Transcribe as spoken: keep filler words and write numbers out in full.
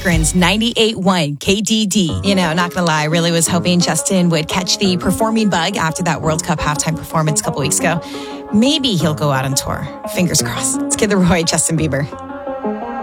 Akron's ninety-eight point one K D D. You know, not gonna lie, I really was hoping Justin would catch the performing bug after that World Cup halftime performance a couple weeks ago. Maybe he'll go out on tour. Fingers crossed. It's Kid Laroi, Justin Bieber.